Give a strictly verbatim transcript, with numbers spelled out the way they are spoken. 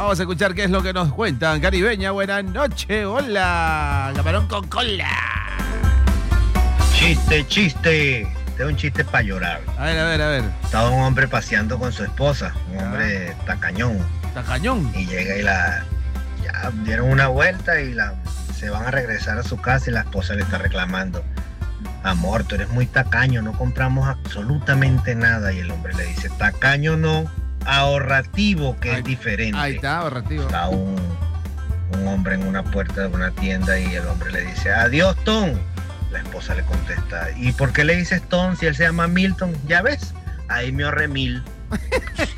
vamos a escuchar qué es lo que nos cuentan. Caribeña, buenas noches. Hola, camarón con cola. Chiste, chiste. Este es un chiste para llorar. A ver, a ver, a ver. Estaba un hombre paseando con su esposa, un hombre tacañón. Tacañón. Y llega y la... Ya dieron una vuelta y la se van a regresar a su casa y la esposa le está reclamando. Amor, tú eres muy tacaño, no compramos absolutamente nada. Y el hombre le dice, tacaño no, ahorrativo, que Ahí- es diferente. Ahí está, ahorrativo. Está un, un hombre en una puerta de una tienda y el hombre le dice, adiós, Tom. La esposa le contesta, ¿y por qué le dices Tom si él se llama Milton? ¿Ya ves? Ahí me ahorré mil.